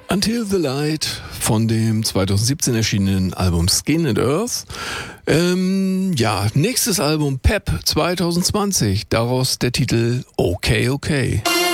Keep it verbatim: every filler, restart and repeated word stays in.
Until the Light von dem zweitausendsiebzehn erschienenen Album Skin and Earth. Ähm, ja, nächstes Album Pep zwanzig zwanzig, daraus der Titel Okay Okay.